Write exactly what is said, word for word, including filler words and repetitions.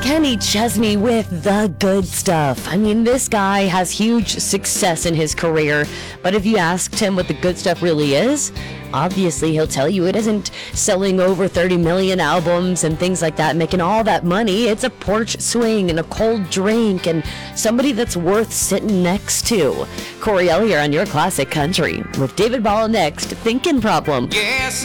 Kenny Chesney with the good stuff. I mean, this guy has huge success in his career, but if you asked him what the good stuff really is, obviously he'll tell you it isn't selling over thirty million albums and things like that, making all that money. It's a porch swing and a cold drink and somebody that's worth sitting next to. Corey Elliott on your classic country with David Ball next. Thinking Problem. Yes,